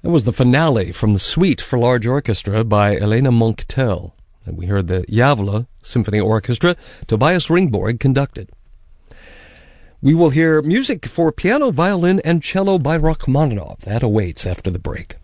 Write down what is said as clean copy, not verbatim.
That was the finale from the Suite for Large Orchestra by Elena Monctel. And we heard the Gävle Symphony Orchestra, Tobias Ringborg conducted. We will hear music for piano, violin, and cello by Rachmaninoff. That awaits after the break.